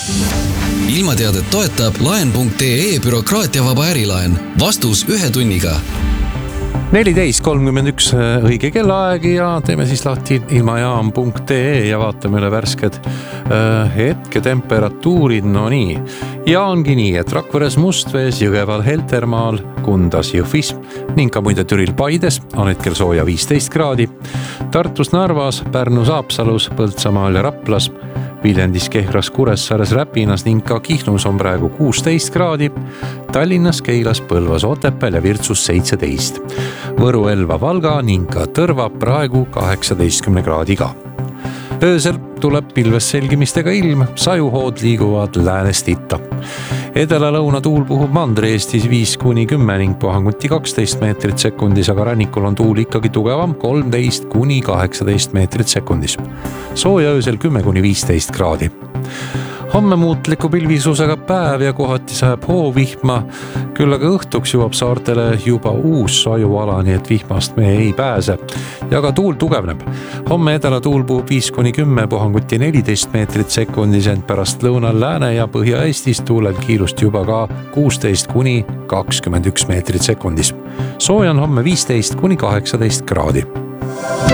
Ilmateadet toetab laen.ee bürokraatiavaba ärilaen. Vastus 1 tunniga. 14.31 õige kellaaeg ja teeme siis lahti ilmajaam.ee ja vaatame üle värsked hetketemperatuurid. No nii. Ja ongi nii, et Rakveres, Mustvees, Jõgeval, Heltermaal, Kundas, Jõhvis ning ka muide Türil Paides on hetkel sooja 15 kraadi. Tartus, Narvas, Pärnus, Haapsalus, Põltsamaal ja Raplas, Viljandis, Kehras, Kuressaares, Räpinas ning ka Kihnus on praegu 16 kraadi, Tallinnas, Keilas, Põlvas, Otepääl ja Virtsus 17. Võru, Elva, Valga ning ka Tõrva praegu 18 kraadiga. Öösel tuleb pilves selgimistega ilm, sajuhood liiguvad läänest itta. Edela-lõuna tuul puhub Mandri-Eestis 5-10 ning puhanguti 12 meetrit sekundis, aga rannikul on tuul ikkagi tugevam 13-18 meetrit sekundis. Sooja öösel 10-15 kraadi. Homme muutliku pilvisusega päev ja kohati sajab hoovihma, küll aga õhtuks jõuab saartele juba uus sajuala, nii et vihmast me ei pääse. Ja ka tuul tugevneb. Homme edela tuul puhub 5-10, puhanguti 14 meetrit sekundis, ent pärast lõunal Lääne- ja Põhja-Eestis tuulel kiirust juba ka 16-21 meetrit sekundis. Sooja on homme 15-18 kraadi.